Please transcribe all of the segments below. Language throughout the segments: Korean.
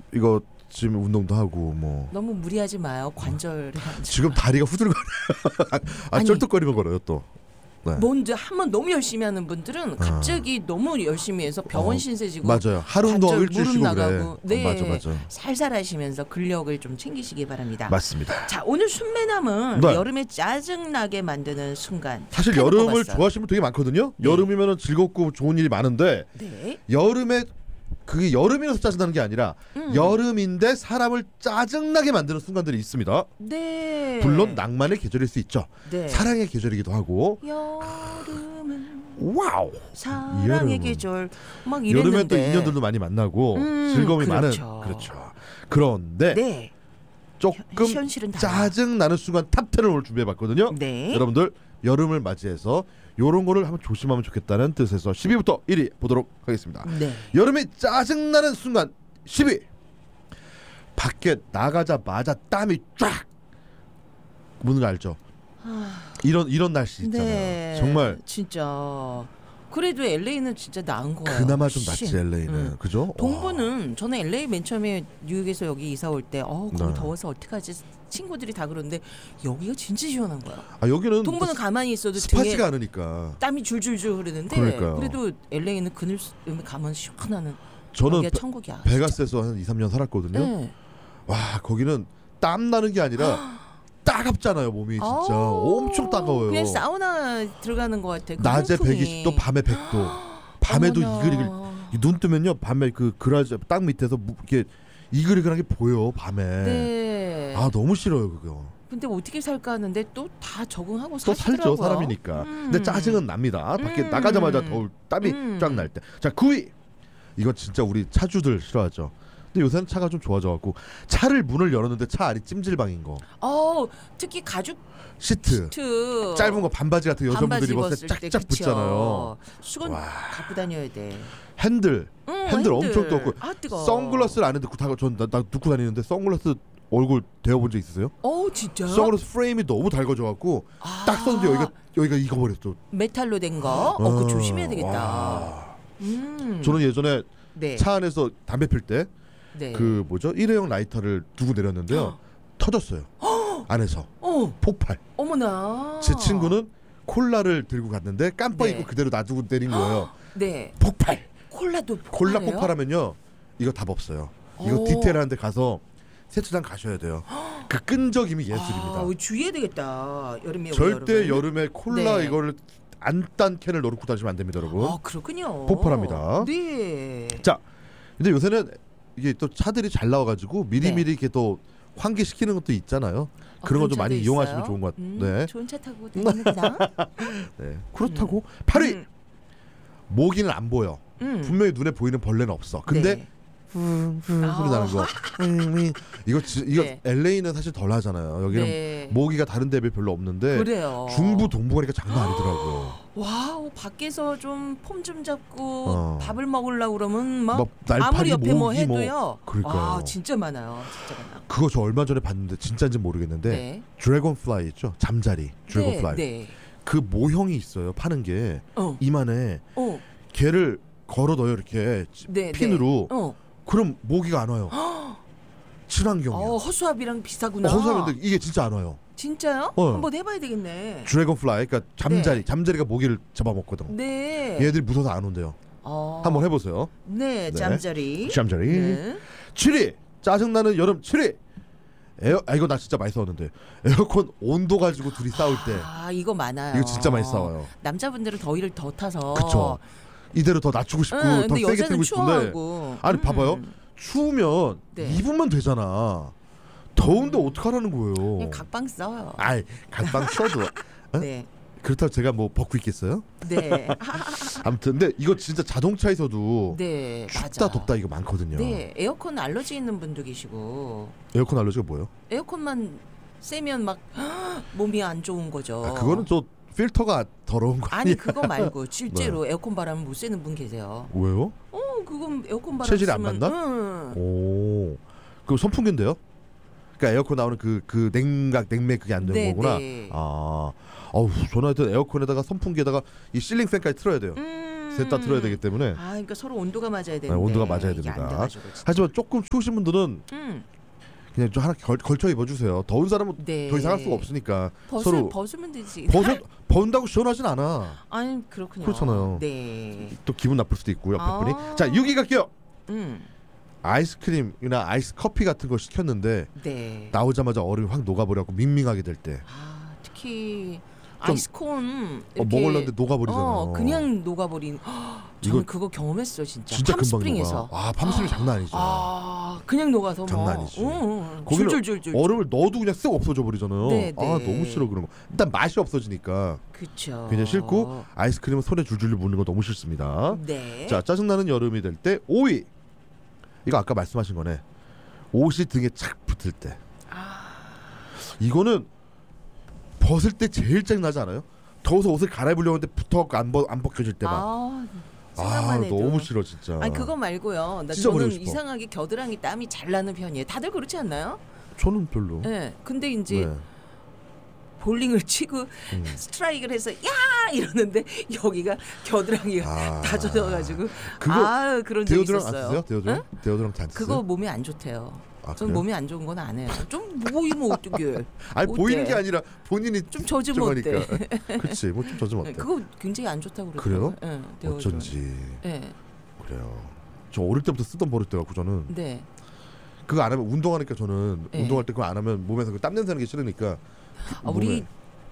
이거 지금 운동도 하고 뭐 너무 무리하지 마요. 관절에 지금 다리가 후들거려요. 아니, 쩔뚝거리면 걸어요 또. 네. 뭔데 한번 너무 열심히 하는 분들은 갑자기 너무 열심히 해서 병원 신세지고 맞아요. 하루 운동 일주일 쉬고 나가고 그래. 네, 맞아. 살살 하시면서 근력을 좀 챙기시기 바랍니다. 맞습니다. 자, 오늘 순매남은 네. 여름에 짜증나게 만드는 순간. 사실 여름을 좋아하시는 분 되게 많거든요. 네. 여름이면 즐겁고 좋은 일이 많은데 네. 여름에 그게 여름이라서 짜증나는 게 아니라 여름인데 사람을 짜증나게 만드는 순간들이 있습니다. 네. 물론 낭만의 계절일 수 있죠. 네. 사랑의 계절이기도 하고. 여름은 와우. 사랑의 여름은. 계절 막 이랬는데. 여름에 또 인연들도 많이 만나고 즐거움이 그렇죠. 많은. 그렇죠. 그런데 네. 조금 현실은 짜증 나는 순간 탑10을 오늘 준비해봤거든요. 네. 여러분들 여름을 맞이해서 요런 거를 한번 조심하면 좋겠다는 뜻에서 10위부터 1위 보도록 하겠습니다. 네. 여름에 짜증나는 순간 10위. 밖에 나가자마자 땀이 쫙 무는 거 알죠? 이런 날씨 있잖아요. 네. 정말 진짜. 그래도 LA는 진짜 나은 거예요. 그나마 좀 낫지 LA는. 그죠? 동부는 저는 LA 맨 처음에 뉴욕에서 여기 이사 올 때 거기 네. 더워서 어떡하지 친구들이 다 그러는데 여기가 진짜 시원한 거야. 여기는 동부는 가만히 있어도 습하지가 않으니까. 땀이 줄줄줄 흐르는데 그러니까요. 그래도 LA는 그늘 가면 시원한 저는 여기가 천국이야. 베가스에서 한 2, 3년 살았거든요. 네. 와 거기는 땀 나는 게 아니라 따갑잖아요 몸이 진짜 엄청 따가워요. 그냥 사우나 들어가는 것 같아. 그 낮에 통풍이. 120도 밤에 100도. 밤에도 어머나. 이글이글 눈 뜨면요 밤에 그 그라지 땅 밑에서 이렇게 이글이글하게 보여 밤에. 네. 너무 싫어요 그거. 근데 어떻게 살까 하는데 또 다 적응하고 또 사시더라고요. 살죠 사람이니까. 근데 짜증은 납니다. 밖에 나가자마자 더울 땀이 쫙 날 때. 자 9위. 이건 진짜 우리 차주들 싫어하죠. 근데 요새는 차가 좀 좋아져갖고 차를 문을 열었는데 차 안이 찜질방인 거. 특히 가죽 시트. 짧은 거 반바지 같은 여성분들이 입었을 때 쫙쫙 그쵸. 붙잖아요. 수건 갖고 다녀야 돼. 핸들 엄청 뜨겁고 뜨거워. 선글라스를 안에 넣고 나 넣고 다니는데 선글라스 얼굴 데워본 적 있으세요? 진짜? 선글라스 프레임이 너무 달궈져갖고 딱 썼는데 여기가 익어버렸어. 메탈로 된 거? 그거 조심해야 되겠다. 와. 저는 예전에 네. 차 안에서 담배 필 때 네. 그 일회용 라이터를 두고 내렸는데요. 터졌어요. 안에서 폭발. 어머나. 제 친구는 콜라를 들고 갔는데 깜빡 잊고 그대로 놔두고 내린 거예요. 네. 폭발. 콜라 폭발하면요 이거 답 없어요. 이거 디테일한 데 가서 세차장 가셔야 돼요. 그 끈적임이 예술입니다. 주의해야 되겠다. 여름에 절대 여름에 콜라 네. 이거를 안 딴 캔을 넣고 다니시면 안 됩니다, 여러분. 그렇군요. 폭발합니다. 네. 자, 근데 요새는 이게 또 차들이 잘 나와가지고 미리미리 이렇게 또 환기시키는 것도 있잖아요. 그런 거 좀 많이 이용하시면 좋은 것 같아요. 네. 좋은 차 타고 다니는구나. 네. 그렇다고 8위 모기는 안 보여. 분명히 눈에 보이는 벌레는 없어. 근데 소리 나는 거. 이거 네. LA는 사실 덜 하잖아요. 여기는 모기가 다른 데에 비해 별로 없는데 그래요. 중부 동부 가니까 장난 아니더라고요. 와우, 밖에서 좀 폼 좀 잡고 밥을 먹으려고 그러면 막 날파리, 아무리 옆에 모기 해도요. 그러니까요. 진짜 많아요. 진짜 많아. 그거 저 얼마 전에 봤는데 진짜인지 모르겠는데 드래곤플라이 있죠? 잠자리 드래곤플라이. 네. 그 모형이 있어요. 파는 게 이만해. 걔를 걸어 넣어요 이렇게 핀으로. 그럼 모기가 안 와요. 친환경이야. 허수아비랑 비슷하구나. 허수아비인데 이게 진짜 안 와요. 진짜요? 한번 해봐야 되겠네. 드래곤플라이, 그러니까 잠자리가 모기를 잡아먹거든. 네. 얘들이 무서워서 안 온대요. 한번 해보세요. 네, 잠자리. 7위 짜증나는 여름 7위. 이거 나 진짜 많이 싸웠는데 에어컨 온도 가지고 둘이 싸울 때. 이거 많아요. 이거 진짜 많이 싸워요. 남자분들은 더위를 더 타서. 그쵸. 이대로 더 낮추고 싶고 더 세게 틀고 싶은데. 아니 봐봐요. 추우면 입으면 되잖아. 더운데 어떡하라는 거예요. 그냥 각방 써요. 각방 써도. 네. 그렇다고 제가 뭐 벗고 있겠어요? 네. 아무튼 근데 이거 진짜 자동차에서도 춥다 맞아. 덥다 이거 많거든요. 네, 에어컨 알러지 있는 분도 계시고. 에어컨 알러지가 뭐예요? 에어컨만 쎄면 막 몸이 안 좋은 거죠. 그거는 저 필터가 더러운 거 아니야? 아니 그거 말고 실제로 에어컨 바람을 못 쐬는 분 계세요. 왜요? 그건 에어컨 바람 체질이 안 맞나? 오, 그럼 선풍기인데요? 그러니까 에어컨 나오는 그 냉매 그게 안 되는 거구나. 저는 하여튼 에어컨에다가 선풍기에다가 이 실링 팬까지 틀어야 돼요. 셋 다 틀어야 되기 때문에 그러니까 서로 온도가 맞아야 되는데 온도가 맞아야 됩니다. 하지만 조금 추우신 분들은 그냥 좀 하나 걸쳐 입어주세요. 더운 사람은 더 이상 할 수가 없으니까 서로 벗으면 되지. 벗는다고 시원하진 않아. 아니 그렇군요. 그렇잖아요. 네. 또 기분 나쁠 수도 있고 옆에 분이. 자 6위 갈게요. 아이스크림이나 아이스 커피 같은 거 시켰는데 나오자마자 얼음이 확 녹아버려갖고 밍밍하게 될 때. 특히 아이스콘 먹으려는데 녹아버리잖아요. 그냥 녹아버린. 저는 그거 경험했어 진짜. 팜스프링에서. 팜스프링 장난 아니죠. 그냥 녹아서 장난 아니지. 줄줄줄줄. 얼음을 넣어도 그냥 쓱 없어져 버리잖아요. 네. 너무 싫어 그런 거. 일단 맛이 없어지니까. 그렇죠. 그냥 싫고 아이스크림은 손에 줄줄 묻는 거 너무 싫습니다. 네. 자 짜증나는 여름이 될 때 5위. 이거 아까 말씀하신 거네. 옷이 등에 착 붙을 때. 이거는 벗을 때 제일 짜증나지 않아요? 더워서 옷을 갈아입으려고 하는데 붙어갖고 안 벗겨질 때 막. 생각만 해도. 너무 싫어 진짜. 아니 그거 말고요. 저는 이상하게 겨드랑이 땀이 잘 나는 편이에요. 다들 그렇지 않나요? 저는 별로. 네. 근데 이제 볼링을 치고 스트라이크를 해서 야 이러는데 여기가 겨드랑이가 다 젖어가지고 그런 적 데오드랑 있었어요. 안 쓰세요? 데오드랑? 데오드랑 안 쓰세요? 그거 몸에 안 좋대요. 저는 몸에 안 좋은 건 안 해요. 좀 보이면 어떡해. 아니 보이는 게 아니라 본인이 좀 젖으면 어때? 그렇지 뭐 좀 젖으면 어때? 그거 굉장히 안 좋다고 그래요. 그래요? 네, 어쩐지. 네. 그래요. 저 어릴 때부터 쓰던 버릇 돼갖고 저는 그거 안 하면 운동하니까 저는 운동할 때 그거 안 하면 몸에서 땀 냄새 나는 게 싫으니까 우리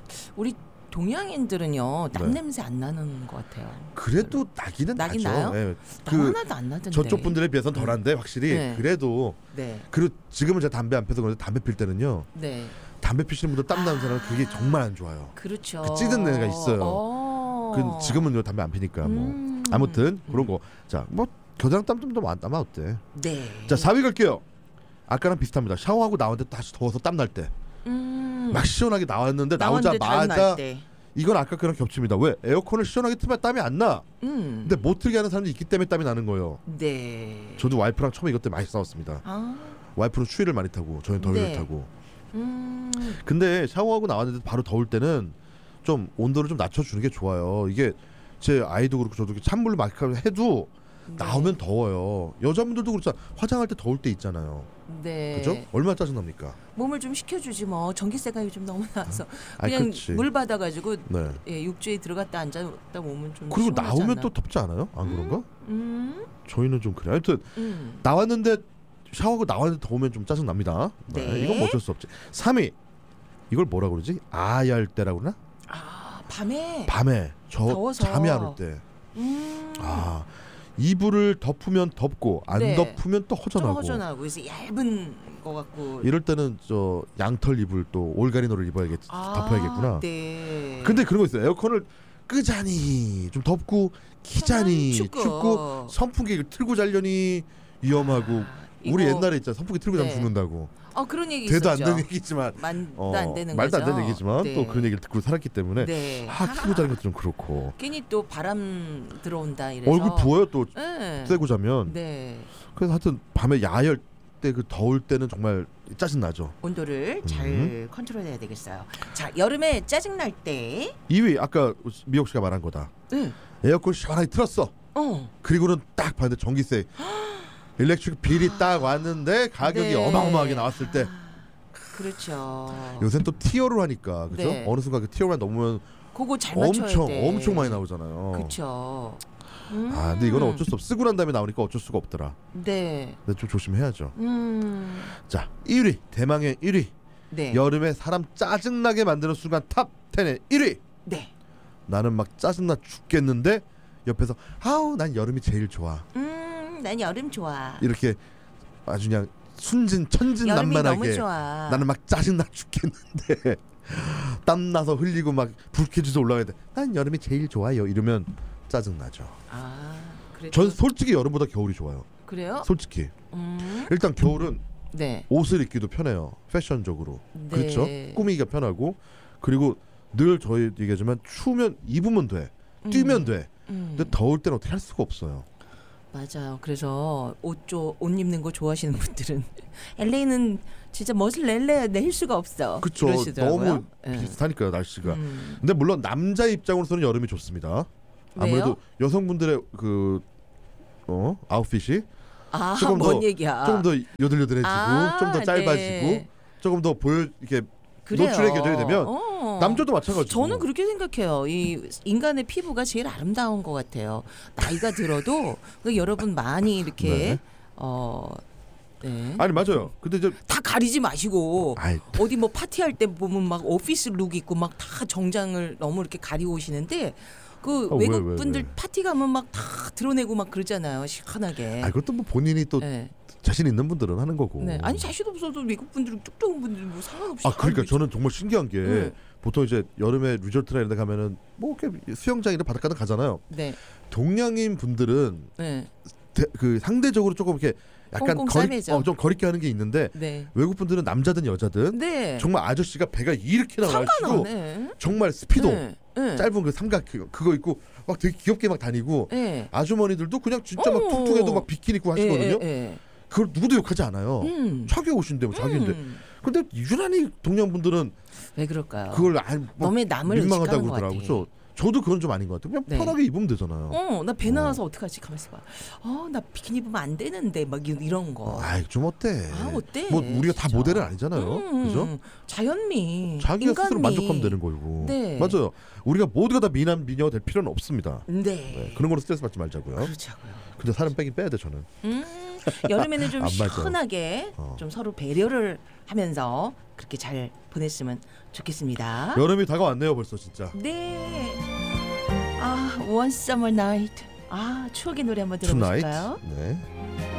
동양인들은요 땀 냄새 안 나는 것 같아요. 그래도 나기는 나요? 네. 하나도 안 나던데. 저쪽 분들에 비해서는 덜한데 확실히 그래도 그리고 지금은 제가 담배 안 펴서 그런데 담배 필 때는요. 담배 피시는 분들 땀 나는 사람은 그게 정말 안 좋아요. 그렇죠. 그 찌든 내가 있어요. 지금은 담배 안 피니까 뭐 아무튼 그런 거. 자 뭐 겨드랑 땀 좀 더 나면 어때? 자 4위 갈게요. 아까랑 비슷합니다. 샤워하고 나왔는데 다시 더워서 땀 날 때. 막 시원하게 나왔는데 나오자마자 이건 아까 그랑 겹칩니다. 왜? 에어컨을 시원하게 틀면 땀이 안 나. 근데 못 틀게 하는 사람들이 있기 때문에 땀이 나는 거예요. 저도 와이프랑 처음에 이것 때문에 많이 싸웠습니다. 와이프는 추위를 많이 타고 저는 더위를 타고. 근데 샤워하고 나왔는데 바로 더울 때는 좀 온도를 좀 낮춰주는 게 좋아요. 이게 제 아이도 그렇고 저도 찬물로 막 해도 나오면 더워요. 여자분들도 그렇잖아. 화장할 때 더울 때 있잖아요. 그죠? 얼마나 짜증납니까? 몸을 좀 식혀주지 뭐. 전기세가 요즘 너무 나와서 그냥 물 받아가지고 욕조에 들어갔다 앉았다 오면 좀 그리고 나오면 않나? 또 덥지 않아요? 안 그런가? 저희는 좀 그래요. 하여튼 나왔는데 샤워하고 나왔는데 더우면 좀 짜증납니다. 이건 뭐 어쩔 수 없지. 3위 이걸 뭐라 그러지? 아야할 때라고 그러나? 밤에 더워서. 잠이 안 올 때. 이불을 덮으면 덥고 안 덮으면 또 허전하고 그래서 얇은 거 같고 이럴 때는 저 양털 이불 또 올가리노를 덮어야겠구나. 근데 그런 거 있어요. 에어컨을 끄자니 좀 덥고 키자니 춥고 선풍기 틀고 자려니 위험하고 우리 옛날에 있잖아 선풍기 틀고 자면 죽는다고. 그런 얘기 되도 있었죠. 안 되는 얘기지만 말도 안 되는 말도 거죠. 안 되는 얘기지만 또 그런 얘기를 듣고 살았기 때문에 키고 자는 것도 좀 그렇고 괜히 또 바람 들어온다 이래서 얼굴 부어요 또 쐬고 자면. 그래서 하여튼 밤에 야열 때 그 더울 때는 정말 짜증 나죠. 온도를 잘 컨트롤해야 되겠어요. 자 여름에 짜증 날 때 2위 아까 미옥 씨가 말한 거다. 에어컨 시원하게 틀었어. 그리고는 딱 봤는데 전기세 일렉트릭 빌이 딱 왔는데 가격이 어마어마하게 나왔을 때. 그렇죠. 요새는 또 티어로 하니까 그죠? 어느 순간 그 티어만 넘으면 그거 잘 맞춰야 돼. 엄청 많이 나오잖아요. 그렇죠. 근데 이거는 어쩔 수 없어. 쓰고 난 다음에 나오니까 어쩔 수가 없더라. 근데 좀 조심해야죠. 자 1위 대망의 1위. 여름에 사람 짜증나게 만드는 순간 탑 10의 1위. 나는 막 짜증나 죽겠는데 옆에서 난 여름이 제일 좋아. 난 여름 좋아. 이렇게 아주 그냥 천진난만하게 나는 막 짜증나 죽겠는데 땀나서 흘리고 막 불쾌지수 올라가야 돼. 난 여름이 제일 좋아요. 이러면 짜증나죠. 전 솔직히 여름보다 겨울이 좋아요. 그래요? 솔직히. 일단 겨울은 옷을 입기도 편해요. 패션적으로. 그렇죠? 꾸미기가 편하고 그리고 늘 저희 얘기하지만 추우면 입으면 돼. 뛰면 돼. 근데 더울 때는 어떻게 할 수가 없어요. 맞아요. 그래서 옷 입는 거 좋아하시는 분들은 LA는 진짜 멋을 낼 수가 없어. 그렇죠. 너무 비슷하니까요 날씨가. 근데 물론 남자 입장으로서는 여름이 좋습니다. 아무래도 여성분들의 그 아웃핏이 조금 뭔 더 얘기야? 조금 더 요들요들해지고 좀 더 짧아지고 네. 조금 더 이렇게 그래요. 노출의 계절이 되면 남자도 마찬가지고. 저는 그렇게 생각해요. 이 인간의 피부가 제일 아름다운 것 같아요. 나이가 들어도 여러분 많이 이렇게 네. 아니 맞아요. 근데 다 가리지 마시고 아이. 어디 뭐 파티할 때 보면 막 오피스 룩 입고 막 다 정장을 너무 이렇게 가리고 오시는데 그 외국 분들 파티 가면 막 다 드러내고 막 그러잖아요. 시원하게. 그것도 뭐 본인이 또 자신 있는 분들은 하는 거고. 네. 아니 자신 없어도 외국 분들 쪽쪽 분들 뭐 상관없이. 그러니까 저는 정말 신기한 게 보통 이제 여름에 리조트나 이런 데 가면은 뭐 이렇게 수영장이나 바닷가는 가잖아요. 네. 동양인 분들은 그 상대적으로 조금 이렇게 약간 좀 거리게 하는 게 있는데 외국 분들은 남자든 여자든 정말 아저씨가 배가 이렇게 나와가지고 정말 스피도 짧은 그 삼각 그거 입고 막 되게 귀엽게 막 다니고 아주머니들도 그냥 진짜 막 퉁퉁해도 막 비키니 입고 하시거든요. 그걸 누구도 욕하지 않아요. 자기 옷인데 뭐 자기인데. 근데 유난히 동양 분들은 왜 그럴까요? 그걸 너무 남을 민망하다고 그러더라고요. 저도 그건 좀 아닌 것 같아요. 그냥 편하게 입으면 되잖아요. 나 배 나와서 어떡하지? 가만있어 봐. 나 비키니 입으면 안 되는데 막 이런 거. 좀 어때? 어때? 뭐 우리가 다 모델은 아니잖아요. 그죠? 자연미. 자기가 인간미. 스스로 만족하면 되는 거고. 맞아요. 우리가 모두가 다 미남 미녀가 될 필요는 없습니다. 그런 거로 스트레스 받지 말자고요. 그렇자고요. 근데 살은 빼긴 빼야 돼 저는. 여름에는 좀 시원하게 좀 서로 배려를 하면서 그렇게 잘 보냈으면 좋겠습니다. 여름이 다가왔네요 벌써 진짜. 네. One Summer Night. 추억의 노래 한번 들어보실까요? 네.